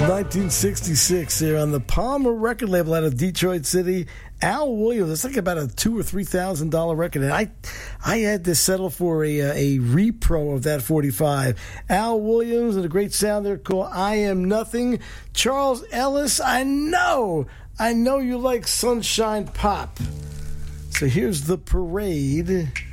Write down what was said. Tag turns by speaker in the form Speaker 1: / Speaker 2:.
Speaker 1: 1966 there on the Palmer record label out of Detroit City. Al Williams, it's like about a $2,000 or $3,000 record, and I had to settle for a repro of that 45. Al Williams and a great sound there called I Am Nothing. Charles Ellis, I know you like Sunshine Pop. So here's The Parade.